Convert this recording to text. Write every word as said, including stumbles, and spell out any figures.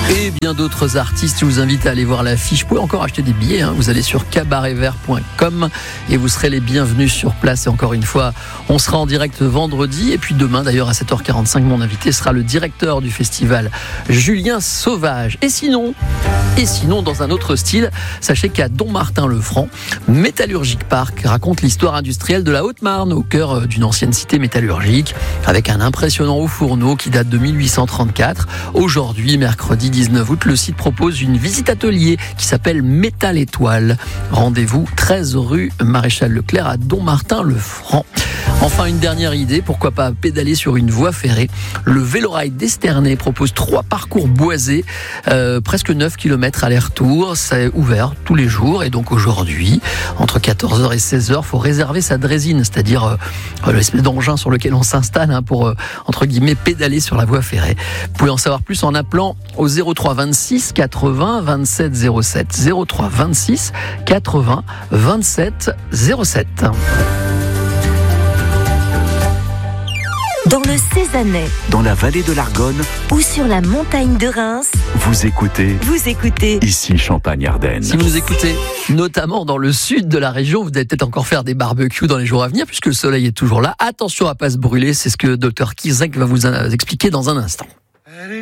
Et bien d'autres artistes. Je vous invite à aller voir l'affiche. Vous pouvez encore acheter des billets, hein. Vous allez sur cabaret vert point com et vous serez les bienvenus sur place. Et encore une fois, on sera en direct vendredi. Et puis demain, d'ailleurs, à sept heures quarante-cinq, mon invité sera le directeur du festival, Julien Sauvage. Et sinon, et sinon, dans un autre style, sachez qu'à Dommartin-le-Franc, Métallurgique Park raconte l'histoire industrielle de la Haute-Marne, au cœur d'une ancienne cité métallurgique, avec un impressionnant haut fourneau qui date de mille huit cent trente-quatre. Aujourd'hui, mercredi dix-neuf août, le site propose une visite atelier qui s'appelle Métal Étoile. Rendez-vous treize rue Maréchal Leclerc à Dommartin-le-Franc. Enfin, une dernière idée, pourquoi pas pédaler sur une voie ferrée. Le Vélorail d'Esternay propose trois parcours boisés, euh, presque neuf kilomètres aller-retour. C'est ouvert tous les jours et donc aujourd'hui, entre quatorze heures et seize heures, il faut réserver sa drésine, c'est-à-dire euh, l'espèce d'engin sur lequel on s'installe hein, pour, euh, entre guillemets, pédaler sur la voie ferrée. Vous pouvez en savoir plus en appelant au zéro trois vingt-six quatre-vingts vingt-sept zéro sept. zéro trois vingt-six quatre-vingts vingt-sept zéro sept. Dans le Cézanais, dans la vallée de l'Argonne ou sur la montagne de Reims, vous écoutez, vous écoutez ici Champagne-Ardenne. Si vous nous écoutez notamment dans le sud de la région, vous allez peut-être encore faire des barbecues dans les jours à venir puisque le soleil est toujours là. Attention à ne pas se brûler, c'est ce que docteur Kizek va vous expliquer dans un instant.